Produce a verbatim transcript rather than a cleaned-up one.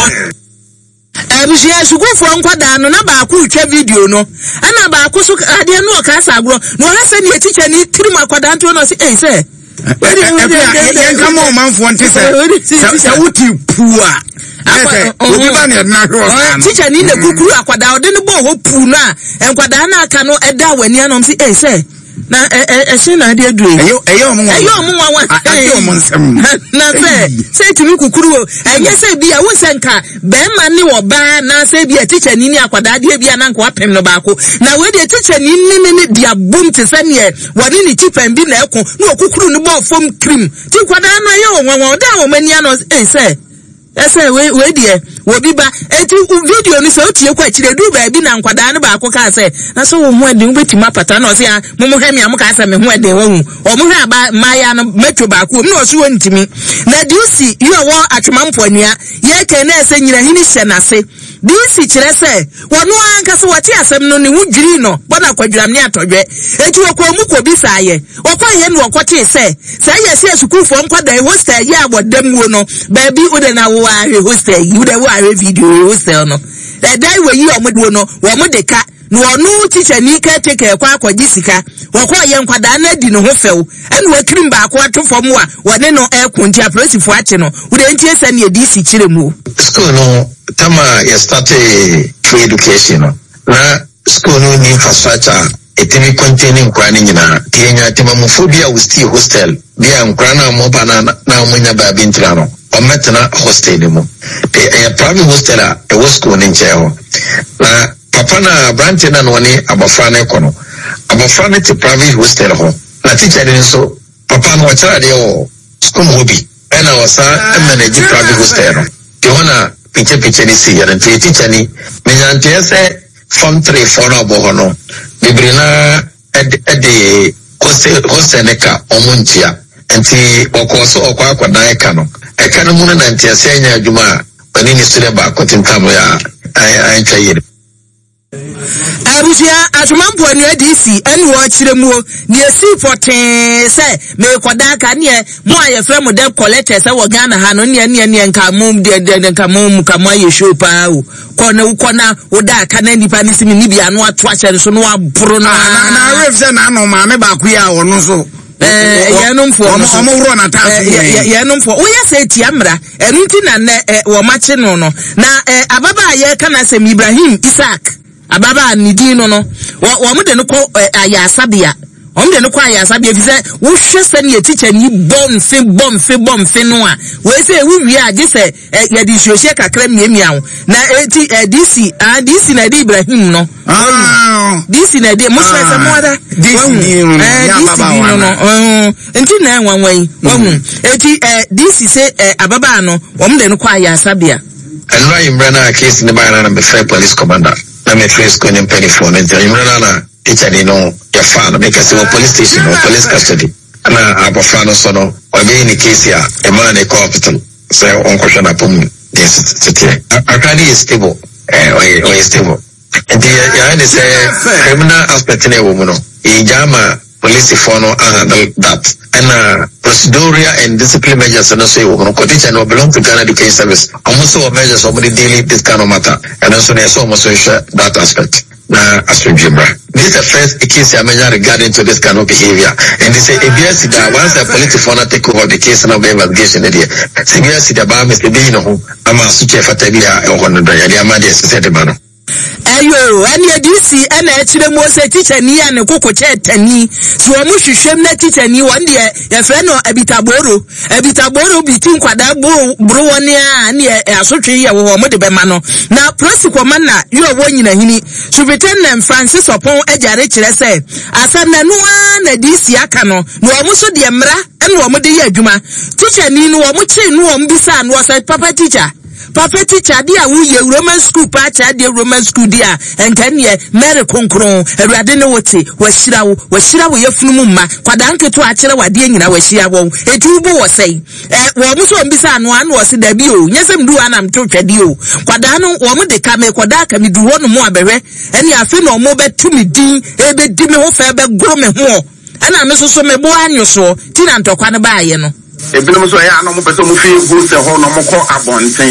Abusia sukufo nkwada no na ba ku twa video no ana ba ku so ade no ka sagro no ha se ne teacher ni tirim akwada nto no se eh se yen come on man for ante se se wuti pua obi ba ne na ro teacher ni na kukuru akwada ode no bo ho pu no a enkwada na aka no eda wani anom se eh se na eh eh se na de adure eyo eyo mo eyo mo wa eyo mo nsem na se se tumi kukuru o enye se bia wo se nka be ma ni wo ba na se bia teacher ni ni akwada de bia na nka apem no baako na we de teacher ni ni ni dia bom te se ne woni ni chipen bi na eko na okukuru no bo fom cream ti kwada na ye wo won da wo mani ano eh se ese we we die wo bi ba eti video ni se otie kwa chire du ba bi na nkwada no baako ka se na so wo ho ade wo betima pata na o se a mo mo hwemi am ka se me ho ade wo hu o mo hwe aba maya no metwo baako mi no so wo ntimi na di usi yo wo atwemampo anua ye ke na ese nyina hini hye na se di usi chire se wono anka se wati asem no ne wudwiri no bona kwadwuram ne atodwe eti wo kwa mu ko bi saaye wo kwa ye no wo kwete se se ye se sukufo nkwada hostel ye abodam wo no ba bi wo de na wo are hostel you de wo are video hostel no e dai we yi omodo no wo mo de ka no onu teacher ni ka take kwa akwaji sika wo kwa ye nkwada na di no ho few ene wa kirim ba akwa tofom a wone no e kunti apresifo ache no wo de ntie se ne di si chire mu school no tama ya start free education no na school no ni infrastructure etimi containing kwa ni nyina Kenya timamofobia we stay hostel bia nkwa na mo ba na na mo nya ba bi ntra no o metna hostel ni mo e private hostel a e wo school ni nche ho na papa na branch na no ni abofra na ekono abofra na ti private hostel ho na teacher ni so papa no chara de o school mo bi e na wasa manage private hostel no ke hona piche piche ni si ya na teacher ni menya ntese form three four na bo hono bibrina ed ed hostel hostel neka omuntia enti okoso okwa akwada eka no eka no mu na ntese anya adwuma bani ni sure ba kotintam ya ai ai twayire Abusia atwemampo anu adisi ene wo chire mu ne esi foten se me koda ka ne mo aye frem de collector se wo Ghana ha no ne ne ne nka mum de de nka mum ka mo aye show pa o kona ukona wo da ka na nipa ni simi ni bia no ato ache so no abro no na na ref se na no ma me ba ku ya wono so eh yenomfo omo wuro na taso yenomfo wo yese tia mra enu nti na ne wo mache no no na ababa ye kana sem Ibrahim Isaac ababa ni di no no wo mo de no ko ayasabia o mo de no ko ayasabia fi se wo hwe se ne teacher ni bom fe bom fe bom fe no a we se wo wi a je se ya di hwe kakra miamia ho na eti D C ah D C na di Ibrahim no ah D C na di mo se se mo ada D C no ya baba no enti na enwanwan wo hu eti D C se ababa no wo mo de no ko ayasabia enra imrana case ne ba na be fair police commander na me face ko nyem penny phone enti imrana na teacher ni no ya fan because we police station or police custody na abofra no so no o be ni case ya e ma na ko hospital so on ko shana pum yes city akadi is stable eh o is stable enti ya ni say criminal aspect ne wo mu no e jama police for no handle that and uh, procedural and discipline measures and so you know teacher no belong to Ghana Education Service almost all measures somebody daily this kind of matter and also there's almost that aspect na asujimra this is the first case I measure regarding to this kind of behavior and they say A B S that once the police for not take over the case and investigation there C B S that ba Mister Bean no ama suche fatabia e hono do ya dia ma dey said man ayo ene disi ene achire mo se teacher ni ya ne kokoche tani so mo hwehwem na teacher ni won de ya fre no abitaboro abitaboro bitin kwada bro woni a ne asotwe ye wo mo de be ma no na prosecute man na yo wo nyina hini Superintendent Francis Opon ajare kire se asam na no na disi aka no no mo so de mra ene wo mo de ye adwuma teacher ni no wo mo chi no wo mbisa no say papa teacher Papa teacher dia wu ye Roman school pa cha dia Roman school dia enkan ye mere konkron awurade ne wote wahira wo wahira wo yefunu mma kwadanke to akere wade nyina wahira wo etu bu wo sei eh wo mo so mbisa anu anu wo se da bi o nyesem du anam to twade o kwadan no wo mo de ka me kwada ka mi du ho no mo abehwe ene afi no mo betumi din e be di me ho fa be gro me ho ana me so so me bo anyo so ti na ntokwa ne ba ye no ebinom so ya no mo pese mo fi go se ho no mo ko abonten